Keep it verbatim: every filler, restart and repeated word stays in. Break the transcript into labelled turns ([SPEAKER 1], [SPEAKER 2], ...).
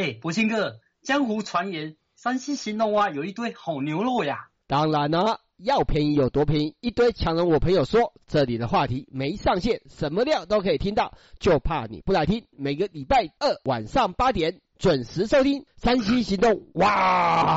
[SPEAKER 1] 哎，博清哥，江湖传言山西行动蛙有一堆好牛肉呀。
[SPEAKER 2] 当然了，要便宜有多便宜，一堆强人我朋友说，这里的话题没上限，什么料都可以听到，就怕你不来听。每个礼拜二晚上八点准时收听山西行动哇。